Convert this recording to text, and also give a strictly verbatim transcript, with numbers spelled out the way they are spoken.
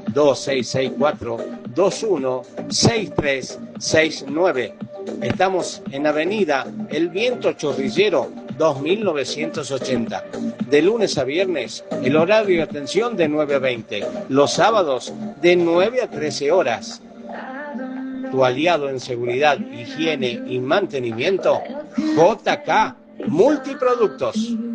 dos seis seis cuatro, dos uno seis tres seis nueve. Estamos en Avenida El Viento Chorrillero dos mil novecientos ochenta. De lunes a viernes, el horario de atención de nueve a veinte. Los sábados, de nueve a trece horas. Tu aliado en seguridad, higiene y mantenimiento, J K Multiproductos.